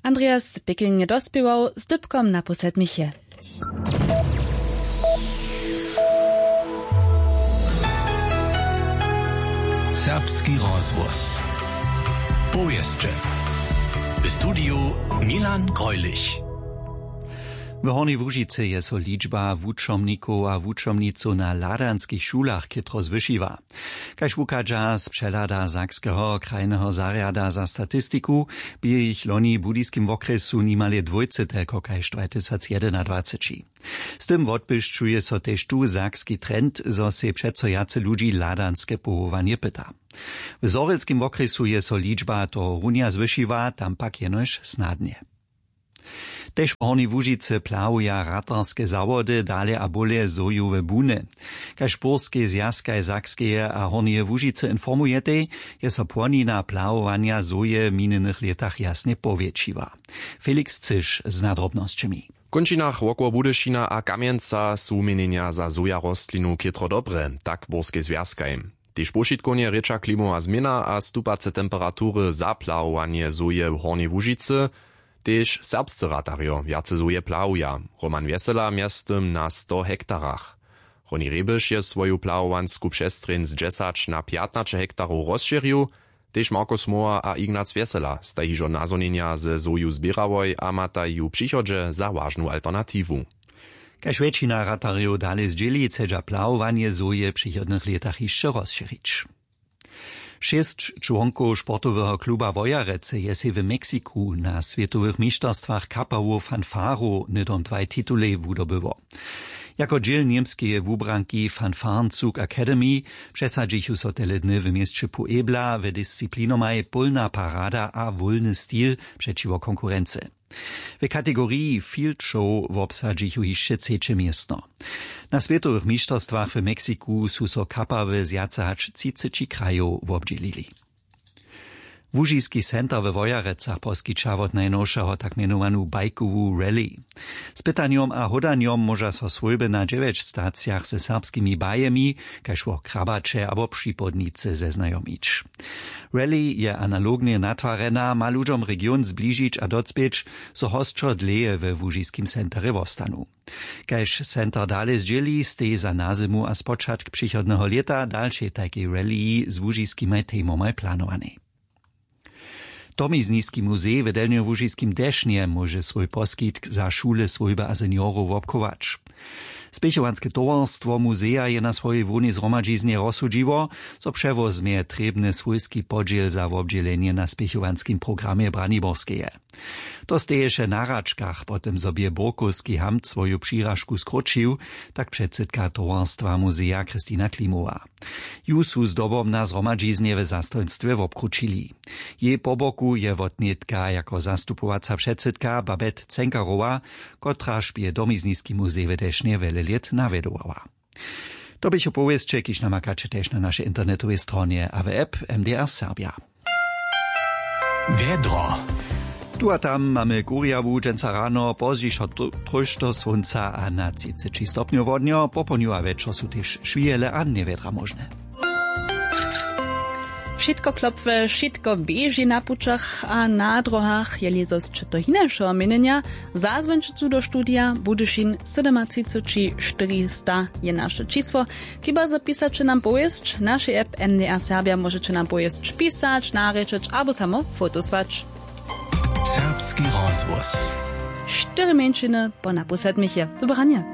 Andreas pěkně dospěwał s dybkom na posedmiche. Serbski rozvoz. Powieszcze. W studiu Milan Greulich. W Hornej Łužicy je so liczba wučomników a wučomnicu na ladanskich szulach kytro zwyšiła. Kaž wukadža z přelada Sakskeho krajnego zariada za statistiku, by ich loni budiskim okresu nimale dwójcyte kaž 2021. Z tym odbyszczuje so też tu sakski trend, zo se přeco jace ludzi ladanske pohowanie pyta. W zorelskim okresu je so liczba to runia zwyšiła, tam pak jenož snadnie. Tež v Hornej Łužicy plavuja ratarske zawody, dale a bole zojowe buny. Kaž Porskie zjazkaj Sakskeje a Horneje Łužice informujete, je so płonina plavovania zoje minionych letach jasne powiększyła. Felix Cyš z nadrobnosćami. W končinach wokół Budyšina a Kamjenca sú menenia za zoja rostlinu kytro dobre, tak Porskie zjazkaj. Tež pošitkonie reča klimová zmena a stupace temperatury za plavovanie zoje v Hornej Łužicy, tež serbscy ratarjo jace zoje plavuja, Roman Wiesela miastem na 100 hektarach. Roni Rebiš je svoju plavovansku přestreň z 10 na 15 hektarów rozširil, tež Marko Smoa a Ignac Wiesela stajižo nazonenia ze zoju zbierawoj a matajú přichodže za vážnu alternativu. Kaž väčšina ratarjo dale zdjeli, chcedža plavovanie zoje v přichodnych letach jeszcze rozširić. 6 członków sportowego kluba Wojarece je se w Meksiku na światowych mistrzostwach kapało fanfaru nydom 2 titule wudobyło. Jako dziel niemskie wubranki Fanfarenzug Academy przesadzichu so tele dny w mieście Puebla w dyscyplinomaj polna parada a wolny styl przeciwko konkurence. W kategorii Field Show wobsadzichu jeszcze 3. miejsce. Na światowych mistrzostwach w Meksiku su so kapawy z jacacz 30 krajów wobdzielili. Łužiski center we Wojarecach poskyča od najnowszego tak mianowanu bajkowu rally. Z pytaniom a hodaniom może so swojby na 9 stacjach ze serbskimi bajemi, kaž wo krabacze abo przypodnice zeznajomić. Rally je analognie natwarena, ma ludziom region zbližić a docpieć, so hostčo dleje we Łužiskim centere wostanu. Kaž center dale zdjeli, stej za nazimu a spočatk przychodnego leta dalsze takie rally z łužiskimi temomaj planowane. Domizniski muzej w Delnjołužiskim Dešnie może swój poskitk za szule swojba a seniorów obkować. Spěchowanske towarstwo muzeja je na swojej woni zhromadźiznie rozsudžiło, so przewozmie trebny swójski podziel za wobdzielenie na spěchovanskim programie Braniborskeje. To steješe na račkach, potem sobie Borkovski hamt svoju přiražku skročił, tak předsedka towarstwa muzeja Kristina Klimová. Ju su zdobom na zhromadźiznie w zastojnstwie wobkručili. Jej po boku je wotnetka jako zastupovaca předsedka Babette Cenkarová, kotraž je domizniski muzej w Dešnie wiele let navedovała. To bych opowiedzcie, kiż namakacie też na naszej internetowej stronie, a w app MDR Serbia. Vedro. Tu a tam mamy kurjawu, dżęca rano, pozdzišo trošto słońca a na 30 stopniów wodnio, po poniu a wieczor su też szwijele a niewiedra możne. Wszystko klopwe, wszystko bieži na pučach a na drohach, jeli zos či to hinešo menenia, zazvenčicu do studia Budyšin 400 je naše číslo. Kiba zapisače nam pojezd, naše app MDR Serbia możecie nam pojezd pisać, narečeć, abo samo fotosvać. Serbski rozvoz. 4 menšiny po naposedmiche. Dobranje.